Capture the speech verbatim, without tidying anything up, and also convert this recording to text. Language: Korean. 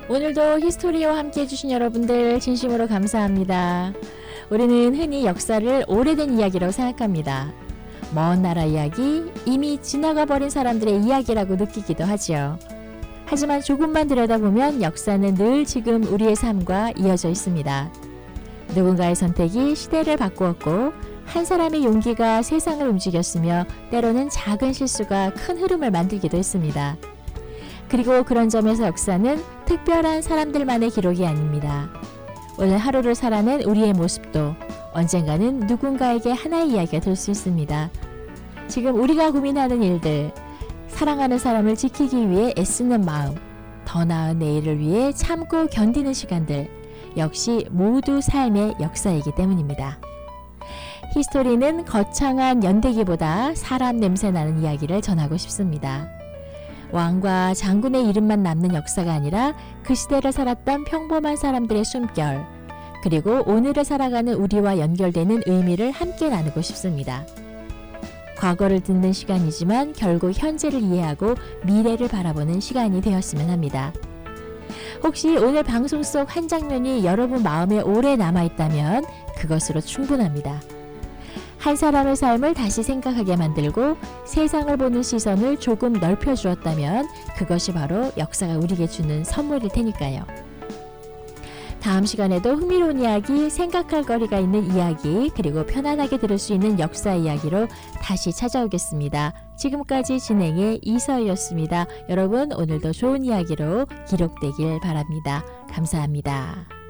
오늘도 히스토리와 함께 해주신 여러분들 진심으로 감사합니다. 우리는 흔히 역사를 오래된 이야기라고 생각합니다. 먼 나라 이야기, 이미 지나가 버린 사람들의 이야기라고 느끼기도 하죠. 하지만 조금만 들여다보면 역사는 늘 지금 우리의 삶과 이어져 있습니다. 누군가의 선택이 시대를 바꾸었고 한 사람의 용기가 세상을 움직였으며 때로는 작은 실수가 큰 흐름을 만들기도 했습니다. 그리고 그런 점에서 역사는 특별한 사람들만의 기록이 아닙니다. 오늘 하루를 살아낸 우리의 모습도 언젠가는 누군가에게 하나의 이야기가 될 수 있습니다. 지금 우리가 고민하는 일들, 사랑하는 사람을 지키기 위해 애쓰는 마음, 더 나은 내일을 위해 참고 견디는 시간들, 역시 모두 삶의 역사이기 때문입니다. 히스토리는 거창한 연대기보다 사람 냄새 나는 이야기를 전하고 싶습니다. 왕과 장군의 이름만 남는 역사가 아니라 그 시대를 살았던 평범한 사람들의 숨결, 그리고 오늘을 살아가는 우리와 연결되는 의미를 함께 나누고 싶습니다. 과거를 듣는 시간이지만 결국 현재를 이해하고 미래를 바라보는 시간이 되었으면 합니다. 혹시 오늘 방송 속 한 장면이 여러분 마음에 오래 남아있다면 그것으로 충분합니다. 한 사람의 삶을 다시 생각하게 만들고 세상을 보는 시선을 조금 넓혀주었다면 그것이 바로 역사가 우리에게 주는 선물일 테니까요. 다음 시간에도 흥미로운 이야기, 생각할 거리가 있는 이야기, 그리고 편안하게 들을 수 있는 역사 이야기로 다시 찾아오겠습니다. 지금까지 진행의 이서희였습니다. 여러분 오늘도 좋은 이야기로 기록되길 바랍니다. 감사합니다.